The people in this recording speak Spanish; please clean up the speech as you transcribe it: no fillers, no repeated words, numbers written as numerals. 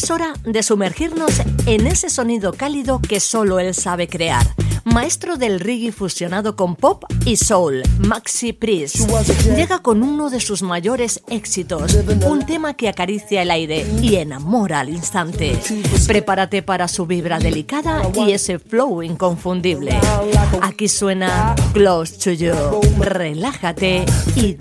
Es hora de sumergirnos en ese sonido cálido que solo él sabe crear. Maestro del reggae fusionado con pop y soul, Maxi Priest llega con uno de sus mayores éxitos, un tema que acaricia el aire y enamora al instante. Prepárate para su vibra delicada y ese flow inconfundible. Aquí suena Close to You. Relájate y